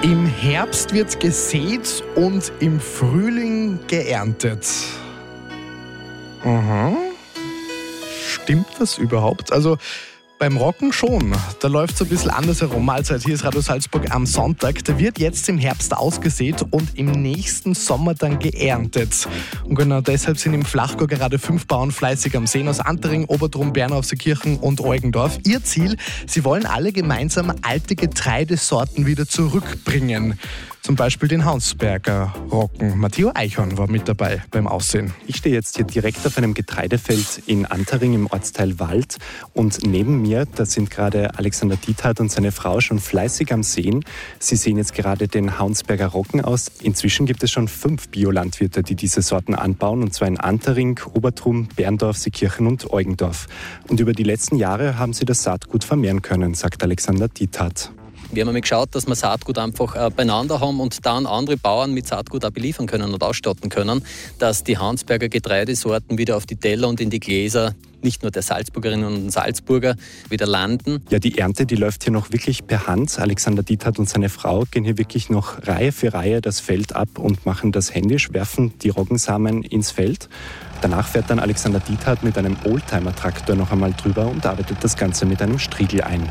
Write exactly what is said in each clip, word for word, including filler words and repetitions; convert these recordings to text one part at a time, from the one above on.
Im Herbst wird gesät und im Frühling geerntet. Mhm. Stimmt das überhaupt? Also beim Roggen schon. Da läuft es ein bisschen anders herum. Mahlzeit, hier ist Radio Salzburg am Sonntag. Da wird jetzt im Herbst ausgesät und im nächsten Sommer dann geerntet. Und genau deshalb sind im Flachgau gerade fünf Bauern fleißig am Sehen aus Antering, Obertrum, Bernaußerkirchen und Eugendorf. Ihr Ziel, sie wollen alle gemeinsam alte Getreidesorten wieder zurückbringen. Zum Beispiel den Haunsberger Roggen. Matteo Eichhorn war mit dabei beim Aussehen. Ich stehe jetzt hier direkt auf einem Getreidefeld in Antering im Ortsteil Wald. Und neben mir, da sind gerade Alexander Diethardt und seine Frau schon fleißig am Säen. Sie sehen jetzt gerade den Haunsberger Roggen aus. Inzwischen gibt es schon fünf Biolandwirte, die diese Sorten anbauen. Und zwar in Antering, Obertrum, Berndorf, Seekirchen und Eugendorf. Und über die letzten Jahre haben sie das Saatgut vermehren können, sagt Alexander Diethardt. Wir haben einmal geschaut, dass wir Saatgut einfach äh, beieinander haben und dann andere Bauern mit Saatgut auch beliefern können und ausstatten können, dass die Haunsberger Getreidesorten wieder auf die Teller und in die Gläser nicht nur der Salzburgerinnen und Salzburger wieder landen. Ja, die Ernte, die läuft hier noch wirklich per Hand. Alexander Diethardt und seine Frau gehen hier wirklich noch Reihe für Reihe das Feld ab und machen das händisch, werfen die Roggensamen ins Feld. Danach fährt dann Alexander Diethardt mit einem Oldtimer-Traktor noch einmal drüber und arbeitet das Ganze mit einem Striegel ein.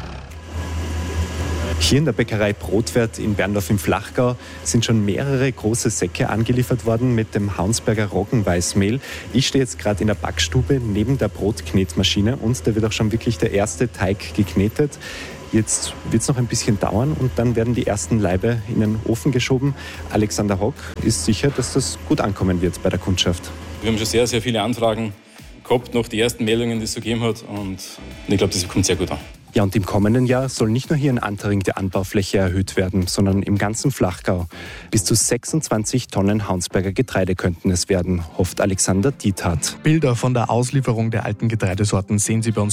Hier in der Bäckerei Brotwert in Berndorf im Flachgau sind schon mehrere große Säcke angeliefert worden mit dem Haunsberger Roggenweißmehl. Ich stehe jetzt gerade in der Backstube neben der Brotknetmaschine und da wird auch schon wirklich der erste Teig geknetet. Jetzt wird es noch ein bisschen dauern und dann werden die ersten Laibe in den Ofen geschoben. Alexander Hock ist sicher, dass das gut ankommen wird bei der Kundschaft. Wir haben schon sehr, sehr viele Anfragen gehabt, nach den ersten Meldungen, die es so gegeben hat. Und ich glaube, das kommt sehr gut an. Ja, und im kommenden Jahr soll nicht nur hier in Antering die Anbaufläche erhöht werden, sondern im ganzen Flachgau. Bis zu sechsundzwanzig Tonnen Haunsberger Getreide könnten es werden, hofft Alexander Diethardt. Bilder von der Auslieferung der alten Getreidesorten sehen Sie bei uns